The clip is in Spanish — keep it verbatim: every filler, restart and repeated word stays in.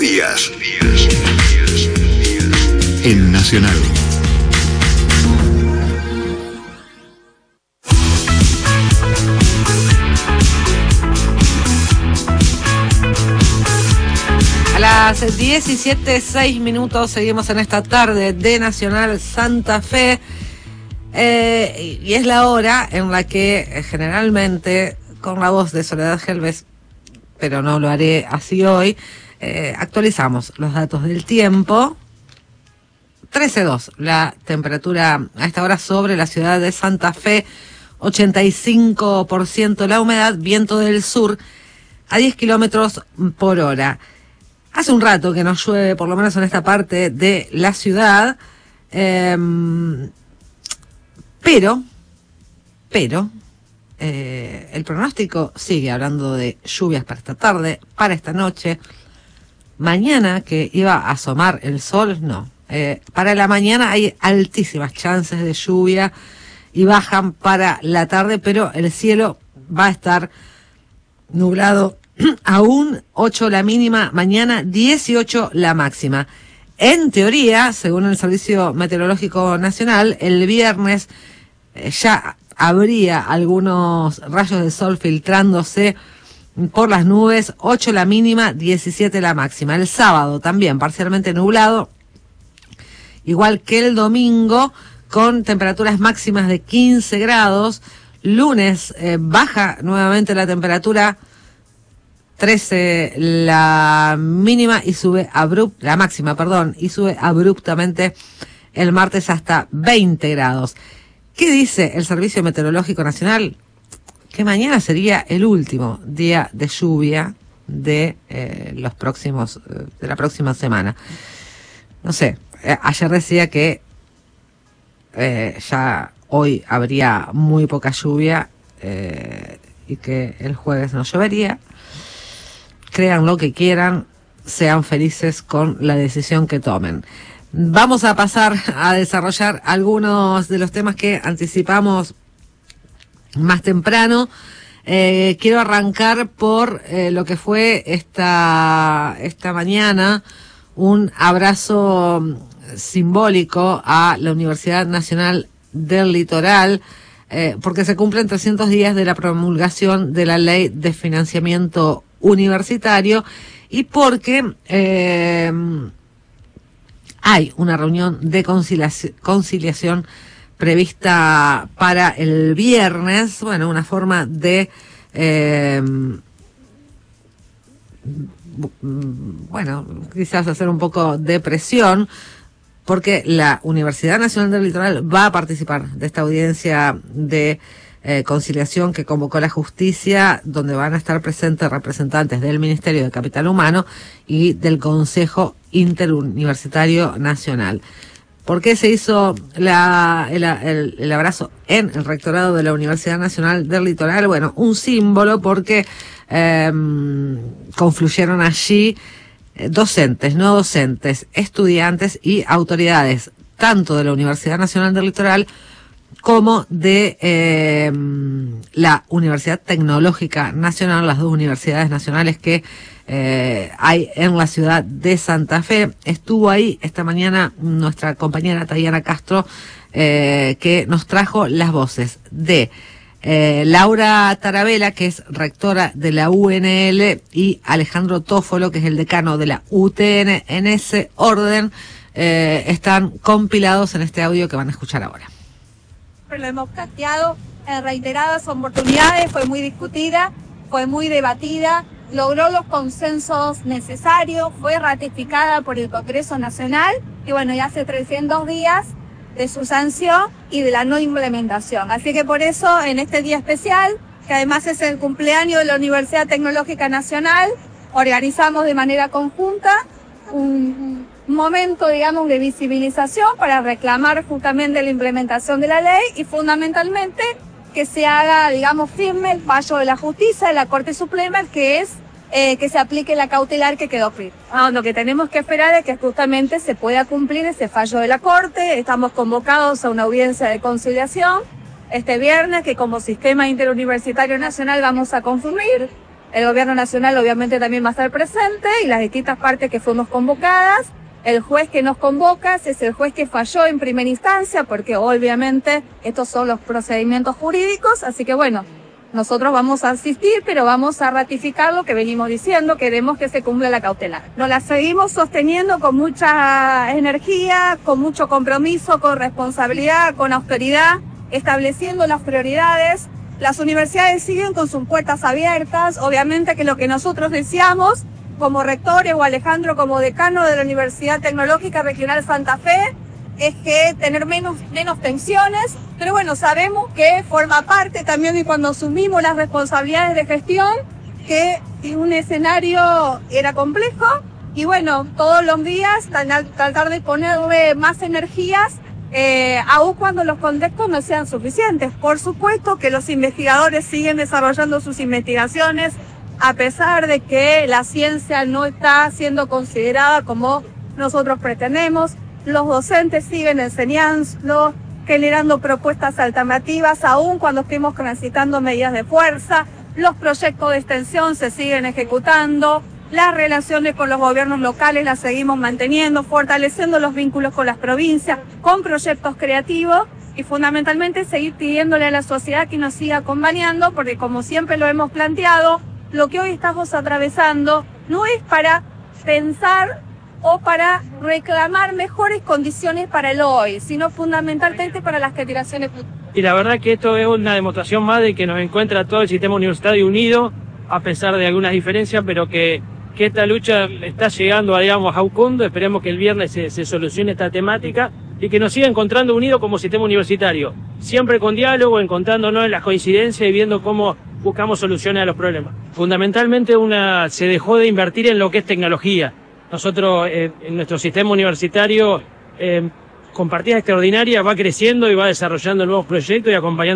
días. En Nacional. A las diecisiete seis minutos seguimos en esta tarde de Nacional Santa Fe. Eh, y es la hora en la que eh, generalmente, con la voz de Soledad Gelbes, pero no lo haré así hoy, eh, actualizamos los datos del tiempo. trece coma dos la temperatura a esta hora sobre la ciudad de Santa Fe, ochenta y cinco por ciento la humedad, viento del sur a diez kilómetros por hora. Hace un rato que no llueve, por lo menos en esta parte de la ciudad, eh, pero, pero, eh, el pronóstico sigue hablando de lluvias para esta tarde, para esta noche. Mañana, que iba a asomar el sol, no. Eh, para la mañana hay altísimas chances de lluvia y bajan para la tarde, pero el cielo va a estar nublado aún, ocho la mínima, mañana dieciocho la máxima. En teoría, según el Servicio Meteorológico Nacional, el viernes eh, ya habría algunos rayos de sol filtrándose por las nubes, ocho la mínima, diecisiete la máxima. El sábado también parcialmente nublado, igual que el domingo, con temperaturas máximas de quince grados. Lunes eh, baja nuevamente la temperatura, trece la mínima y sube abrupt, la máxima, perdón, y sube abruptamente el martes hasta veinte grados. ¿Qué dice el Servicio Meteorológico Nacional? Que mañana sería el último día de lluvia de eh, los próximos, eh, de la próxima semana. No sé, eh, ayer decía que eh, ya hoy habría muy poca lluvia eh, y que el jueves no llovería. Crean lo que quieran, sean felices con la decisión que tomen. Vamos a pasar a desarrollar algunos de los temas que anticipamos más temprano. Eh, quiero arrancar por eh, lo que fue esta, esta mañana, un abrazo simbólico a la Universidad Nacional del Litoral, eh, porque se cumplen trescientos días de la promulgación de la Ley de Financiamiento Universitario y porque eh, hay una reunión de conciliación, conciliación prevista para el viernes. Bueno, una forma de eh, bueno, quizás hacer un poco de presión, porque la Universidad Nacional del Litoral va a participar de esta audiencia de eh, conciliación que convocó la justicia, donde van a estar presentes representantes del Ministerio de Capital Humano y del Consejo Interuniversitario Nacional. ¿Por qué se hizo la, el, el, el abrazo en el rectorado de la Universidad Nacional del Litoral? Bueno, un símbolo, porque eh, confluyeron allí docentes, no docentes, estudiantes y autoridades, tanto de la Universidad Nacional del Litoral como de eh, la Universidad Tecnológica Nacional, las dos universidades nacionales que eh, hay en la ciudad de Santa Fe. Estuvo ahí esta mañana nuestra compañera Tayana Castro, eh, que nos trajo las voces de eh, Laura Tarabella, que es rectora de la U N L, y Alejandro Tófolo, que es el decano de la U T N. En ese orden eh, están compilados en este audio que van a escuchar ahora. Lo hemos planteado en reiteradas oportunidades, fue muy discutida, fue muy debatida, logró los consensos necesarios, fue ratificada por el Congreso Nacional y bueno, ya hace trescientos días de su sanción y de la no implementación. Así que por eso, en este día especial, que además es el cumpleaños de la Universidad Tecnológica Nacional, organizamos de manera conjunta un momento, digamos, de visibilización para reclamar justamente la implementación de la ley y fundamentalmente que se haga, digamos, firme el fallo de la justicia de la Corte Suprema, que es eh, que se aplique la cautelar que quedó firme. Ah, lo que tenemos que esperar es que justamente se pueda cumplir ese fallo de la Corte. Estamos convocados a una audiencia de conciliación este viernes, que como Sistema Interuniversitario Nacional vamos a confluir. El gobierno nacional obviamente también va a estar presente y las distintas partes que fuimos convocadas. El juez que nos convoca es el juez que falló en primera instancia, porque obviamente estos son los procedimientos jurídicos, así que bueno, nosotros vamos a asistir, pero vamos a ratificar lo que venimos diciendo, queremos que se cumpla la cautelar. Nos la seguimos sosteniendo con mucha energía, con mucho compromiso, con responsabilidad, con austeridad, estableciendo las prioridades. Las universidades siguen con sus puertas abiertas, obviamente que lo que nosotros deseamos, como rectores o Alejandro como decano de la Universidad Tecnológica Regional Santa Fe, es que tener menos, menos tensiones, pero bueno, sabemos que forma parte también de cuando asumimos las responsabilidades de gestión, que un escenario era complejo, y bueno, todos los días tratar de ponerle más energías, eh, aun cuando los contextos no sean suficientes. Por supuesto que los investigadores siguen desarrollando sus investigaciones, a pesar de que la ciencia no está siendo considerada como nosotros pretendemos. Los docentes siguen enseñando, generando propuestas alternativas, aún cuando estemos transitando medidas de fuerza. Los proyectos de extensión se siguen ejecutando. Las relaciones con los gobiernos locales las seguimos manteniendo, fortaleciendo los vínculos con las provincias, con proyectos creativos y fundamentalmente seguir pidiéndole a la sociedad que nos siga acompañando, porque como siempre lo hemos planteado, lo que hoy estamos atravesando no es para pensar o para reclamar mejores condiciones para el hoy, sino fundamentalmente para las generaciones futuras. Y la verdad que esto es una demostración más de que nos encuentra todo el sistema universitario unido, a pesar de algunas diferencias, pero que, que esta lucha está llegando, digamos, a un punto. Esperemos que el viernes se, se solucione esta temática y que nos siga encontrando unidos como sistema universitario, siempre con diálogo, encontrándonos en las coincidencias y viendo cómo buscamos soluciones a los problemas. Fundamentalmente una, se dejó de invertir en lo que es tecnología. Nosotros, eh, en nuestro sistema universitario, eh, con partidas extraordinarias va creciendo y va desarrollando nuevos proyectos y acompañando